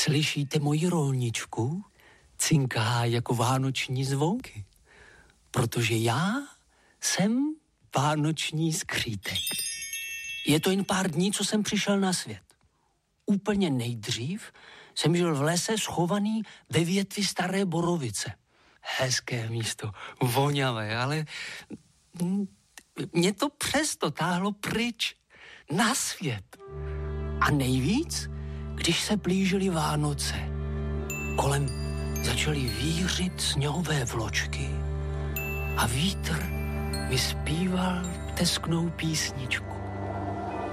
Slyšíte moji rolničku? Cinká jako vánoční zvonky. Protože já jsem vánoční skřítek. Je to jen pár dní, co jsem přišel na svět. Úplně nejdřív jsem žil v lese schovaný ve větvi staré borovice. Hezké místo, voňavé, ale mě to přesto táhlo pryč, na svět. A nejvíc, když se blížily Vánoce. Kolem začaly vířit sněhové vločky a vítr mi zpíval tesknou písničku.